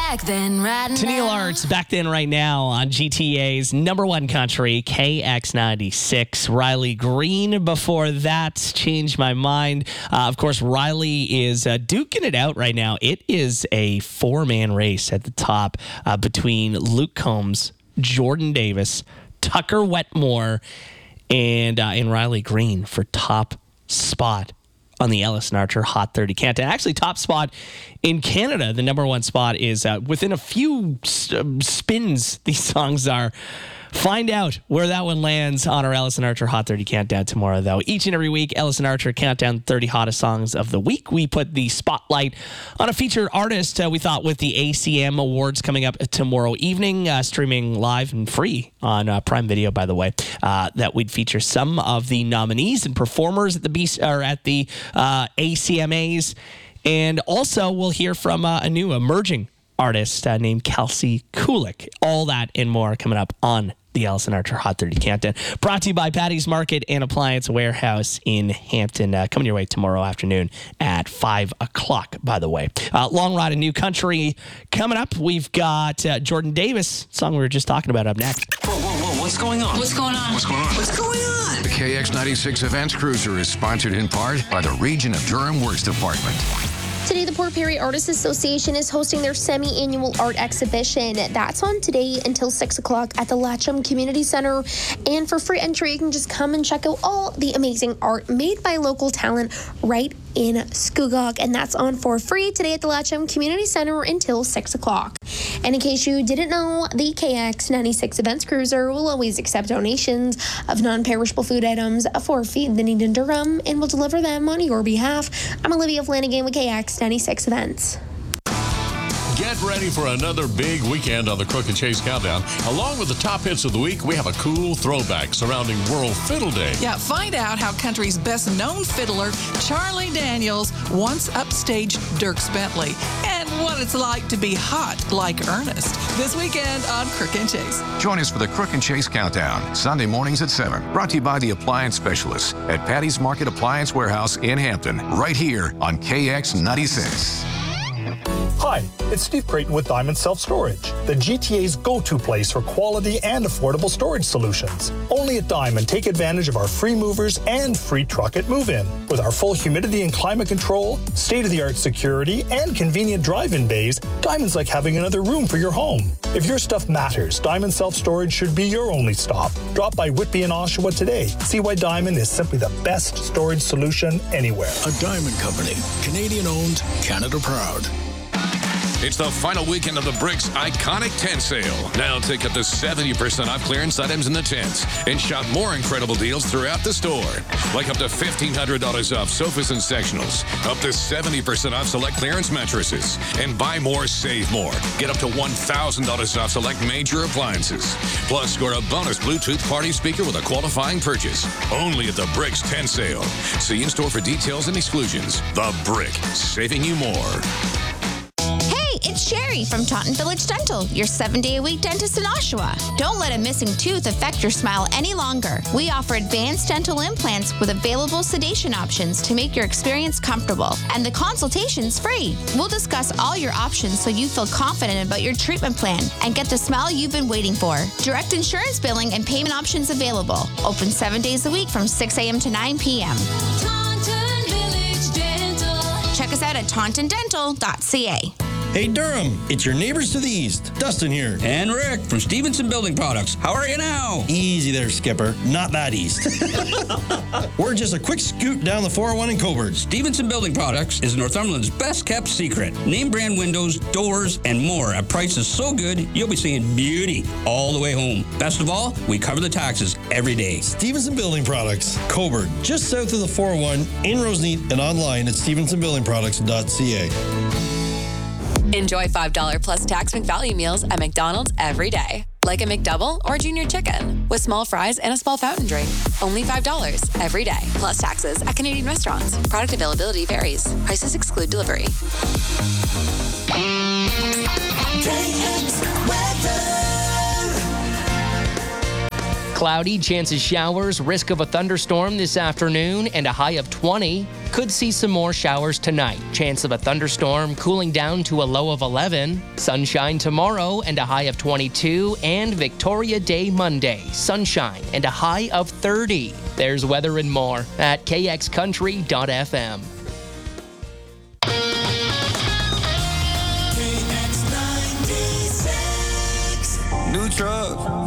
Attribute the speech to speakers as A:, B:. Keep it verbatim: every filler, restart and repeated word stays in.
A: Back then, right now.
B: Tennille Arts, Back Then, Right Now on G T A's number one country, K X ninety-six. Riley Green before that, Changed My Mind. Uh, of course, Riley is uh, duking it out right now. It is a four-man race at the top uh, between Luke Combs, Jordan Davis, Tucker Wetmore, and, uh, and Riley Green for top spot on the Ellison Archer Hot thirty Countdown. Actually, top spot in Canada. The number one spot is uh, within a few uh, spins these songs are. Find out where that one lands on our Ellison Archer Hot thirty Countdown tomorrow, though. Each and every week, Ellison Archer Countdown thirty Hottest Songs of the Week. We put the spotlight on a featured artist. Uh, we thought with the A C M Awards coming up tomorrow evening, uh, streaming live and free on uh, Prime Video, by the way, uh, that we'd feature some of the nominees and performers at the B- or at the uh, A C M As. And also, we'll hear from uh, a new emerging artist uh, named Kelsey Kulik. All that and more coming up on the Ellison Archer Hot thirty Countdown. Brought to you by Patty's Market and Appliance Warehouse in Hampton. Uh, coming your way tomorrow afternoon at five o'clock, by the way. Uh, Long Ride in New Country coming up. We've got uh, Jordan Davis, song we were just talking about, up next.
C: Whoa, whoa, whoa. What's going on?
A: What's going on?
C: What's going on?
A: What's going on?
D: The K X ninety-six Events Cruiser is sponsored in part by the Region of Durham Works Department.
E: Today, the Port Perry Artists Association is hosting their semi-annual art exhibition. That's on today until six o'clock at the Latcham Community Center. And for free entry, you can just come and check out all the amazing art made by local talent right in Scugog. And that's on for free today at the Latcham Community Center until six o'clock. And in case you didn't know, the K X ninety-six Events Cruiser will always accept donations of non-perishable food items for Feed the Need in Durham and will deliver them on your behalf. I'm Olivia Flanagan with K X ninety-six Events.
F: Get ready for another big weekend on the Crook and Chase Countdown. Along with the top hits of the week, we have a cool throwback surrounding World Fiddle Day.
G: Yeah, find out how country's best-known fiddler, Charlie Daniels, once upstaged Dierks Bentley, and what it's like to be hot like Ernest. This weekend on Crook and Chase.
D: Join us for the Crook and Chase Countdown, Sunday mornings at seven. Brought to you by the Appliance Specialists at Patty's Market Appliance Warehouse in Hampton. Right here on K X ninety-six.
H: Hi, it's Steve Creighton with Diamond Self-Storage, the G T A's go-to place for quality and affordable storage solutions. Only at Diamond, take advantage of our free movers and free truck at move-in. With our full humidity and climate control, state-of-the-art security, and convenient drive-in bays, Diamond's like having another room for your home. If your stuff matters, Diamond Self-Storage should be your only stop. Drop by Whitby and Oshawa today. See why Diamond is simply the best storage solution anywhere.
I: A Diamond Company, Canadian-owned, Canada proud.
J: It's the final weekend of the Bricks Iconic Tent Sale. Now take up to seventy percent off clearance items in the tents and shop more incredible deals throughout the store. Like up to fifteen hundred dollars off sofas and sectionals, up to seventy percent off select clearance mattresses, and buy more, save more. Get up to one thousand dollars off select major appliances. Plus, score a bonus Bluetooth party speaker with a qualifying purchase. Only at the Bricks Tent Sale. See in store for details and exclusions. The Brick, saving you more.
K: It's Sherry from Taunton Village Dental, your seven-day-a-week dentist in Oshawa. Don't let a missing tooth affect your smile any longer. We offer advanced dental implants with available sedation options to make your experience comfortable, and the consultation's free. We'll discuss all your options so you feel confident about your treatment plan and get the smile you've been waiting for. Direct insurance billing and payment options available. Open seven days a week from six a.m. to nine p.m.
A: Taunton Village Dental.
K: Check us out at taunton dental dot c a.
L: Hey Durham, it's your neighbors to the east. Dustin here.
M: And Rick from Stevenson Building Products. How are you now?
L: Easy there, Skipper. Not that east. We're just a quick scoot down the four oh one in Coburg.
M: Stevenson Building Products is Northumberland's best kept secret. Name brand windows, doors, and more at prices so good you'll be seeing beauty all the way home. Best of all, we cover the taxes every day.
L: Stevenson Building Products, Coburg, just south of the four oh one in Roseneath and online at stevenson building products dot c a.
N: Enjoy five dollars plus tax McValue meals at McDonald's every day. Like a McDouble or Junior Chicken with small fries and a small fountain drink. Only five dollars every day. Plus taxes at Canadian restaurants. Product availability varies. Prices exclude delivery.
B: Cloudy, chance of showers, risk of a thunderstorm this afternoon, and a high of twenty.
C: Could see some more showers tonight. Chance of a thunderstorm cooling down to a low of eleven. Sunshine tomorrow and a high of twenty-two. And Victoria Day Monday. Sunshine and a high of thirty. There's weather and more at k x country dot f m.
O: New truck,